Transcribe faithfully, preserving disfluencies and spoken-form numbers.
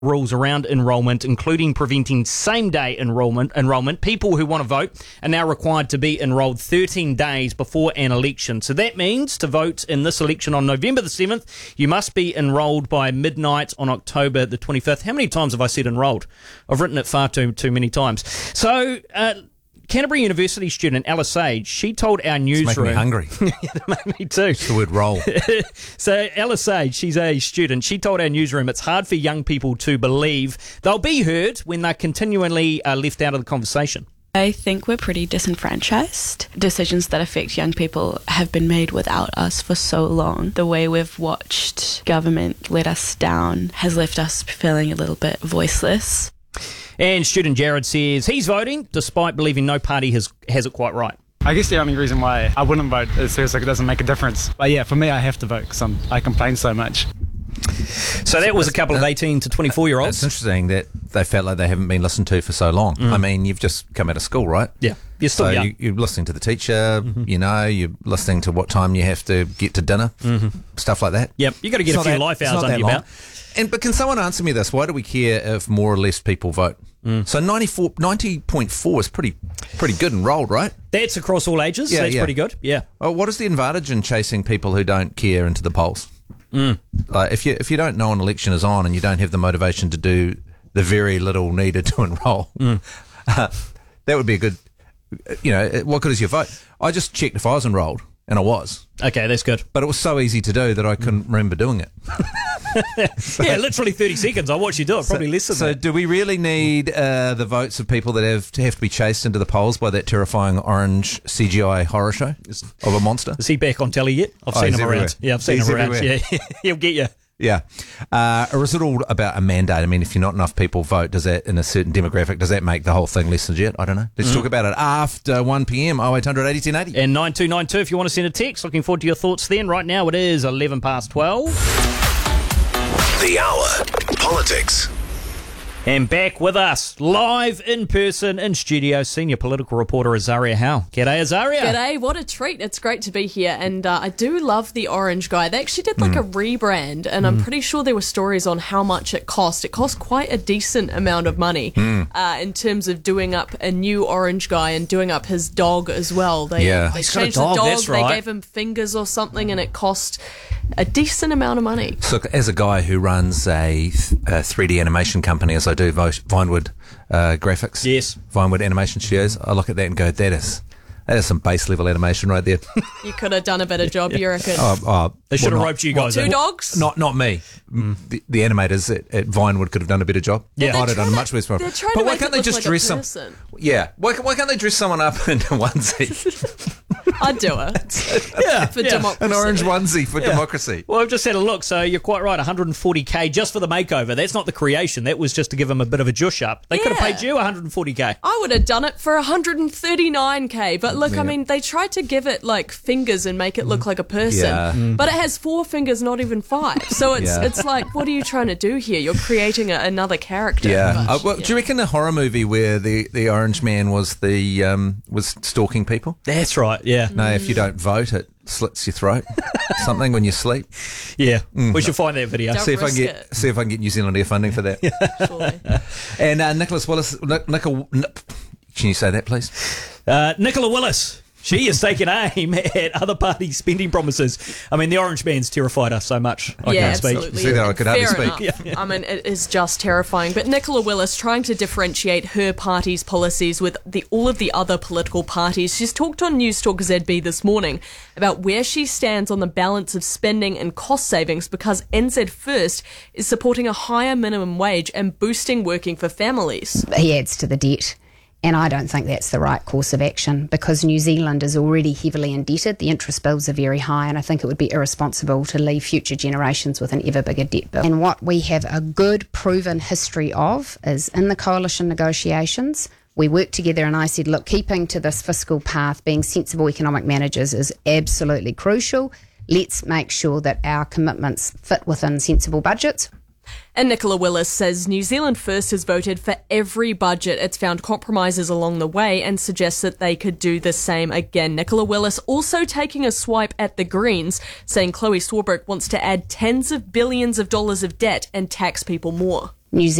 rules around enrolment, including preventing same-day enrolment. Enrolment. People who want to vote are now required to be enrolled thirteen days before an election. So that means to vote in this election on November the seventh, you must be enrolled by midnight on October the twenty-fifth. How many times have I said enrolled? I've written it far too too many times. So, uh, Canterbury University student Ella Sage, she told our newsroom... It's making me hungry. It made me too. It's the word roll. So Ella Sage, she's a student, she told our newsroom it's hard for young people to believe they'll be heard when they're continually uh, left out of the conversation. I think we're pretty disenfranchised. Decisions that affect young people have been made without us for so long. The way we've watched government let us down has left us feeling a little bit voiceless. And student Jared says he's voting despite believing no party has has it quite right. I guess the only reason why I wouldn't vote is because it doesn't make a difference. But yeah, for me, I have to vote because I complain so much. So that was a couple of eighteen to twenty-four year olds. It's interesting that they felt like they haven't been listened to for so long. Mm. I mean, you've just come out of school, right? Yeah. You're still so young. You, you're listening to the teacher, mm-hmm. you know, you're listening to what time you have to get to dinner, mm-hmm. stuff like that. Yep. You've got to get it's a few that, life hours under your belt. And but can someone answer me this? Why do we care if more or less people vote? Mm. So ninety-four, ninety point four is pretty pretty good and rolled, right? That's across all ages. Yeah, so that's yeah. pretty good. Yeah. Well, what is the advantage in chasing people who don't care into the polls? Mm. Like if you if you don't know an election is on and you don't have the motivation to do the very little needed to enrol, mm. uh, that would be a good. You know, what good is your vote? I just checked if I was enrolled, and I was. Okay, that's good. But it was so easy to do that I couldn't mm. remember doing it. so, yeah, literally thirty seconds. I watched you do it, probably so, less than so that. So do we really need uh, the votes of people that have to have to be chased into the polls by that terrifying orange C G I horror show of a monster? Is he back on telly yet? I've oh, seen him everywhere. around. Yeah, I've seen he's him around. Everywhere. Yeah, he'll get you. Yeah. Uh, or is it all about a mandate? I mean, if you're not enough people vote, does that, in a certain demographic, does that make the whole thing less legit? I don't know. Let's mm. talk about it after one p.m. oh eight hundred eighty ten eighty. And nine two nine two if you want to send a text. Looking forward to your thoughts then. Right now it is eleven past twelve. The Hour. Politics. And back with us, live in person in studio, senior political reporter Azaria Howe. G'day, Azaria. G'day, what a treat. It's great to be here. And uh, I do love the orange guy. They actually did like mm. a rebrand, and mm. I'm pretty sure there were stories on how much it cost. It cost quite a decent amount of money mm. uh, in terms of doing up a new orange guy and doing up his dog as well. They, yeah. they He's changed got a dog, the dog, that's right. They gave him fingers or something, and it cost a decent amount of money. So as a guy who runs a, a three D animation company, as I do, Vinewood uh, Graphics, yes, Vinewood Animation Studios, I look at that and go, that is that is some base level animation right there. You could have done a better job, you reckon? Oh, oh, they should well, have not, roped you guys what, two in. dogs? Not not me. Mm. The, the animators at, at Vinewood could have done a better job. Yeah, I'd have done a much better job. They're trying but to why make can't it they look just like dress a person. some? Yeah, why why can't they dress someone up in a onesie? I'd do it. Yeah, for yeah. democracy. An orange onesie for yeah. democracy. Well, I've just had a look. So you're quite right, one hundred forty K just for the makeover. That's not the creation. That was just to give them a bit of a juice up. They yeah. could have paid you one hundred forty K. I would have done it for one hundred thirty-nine K. But look, yeah. I mean, they tried to give it like fingers and make it look like a person. Yeah. Mm. But it has four fingers, not even five. So it's Yeah. it's like, what are you trying to do here? You're creating a, another character. Yeah. But, Uh, well, yeah. do you reckon a horror movie where the, the orange man was the um, was stalking people? That's right, yeah. No, if you don't vote, it slits your throat. Something when you sleep. Yeah, Mm. we should find that video. Don't see if I can risk get it. see if I can get New Zealand Air funding for that. Surely. And uh, Nicholas Willis, Nic- Nicola, Nic- can you say that, please? Uh, Nicola Willis. She is taking aim at other parties' spending promises. I mean, the Orange Man's terrified us so much. I yeah, can't speak. absolutely. See that I could hardly Fair speak. enough. Yeah. I mean, it is just terrifying. But Nicola Willis trying to differentiate her party's policies with the all of the other political parties. She's talked on News Talk Z B this morning about where she stands on the balance of spending and cost savings, because N Z First is supporting a higher minimum wage and boosting working for families. He adds to the debt. And I don't think that's the right course of action, because New Zealand is already heavily indebted. The interest bills are very high, and I think it would be irresponsible to leave future generations with an ever bigger debt bill. And what we have a good, proven history of is in the coalition negotiations, we worked together and I said, look, keeping to this fiscal path, being sensible economic managers is absolutely crucial. Let's make sure that our commitments fit within sensible budgets. And Nicola Willis says New Zealand First has voted for every budget. It's found compromises along the way and suggests that they could do the same again. Nicola Willis also taking a swipe at the Greens, saying Chloe Swarbrick wants to add tens of billions of dollars of debt and tax people more. New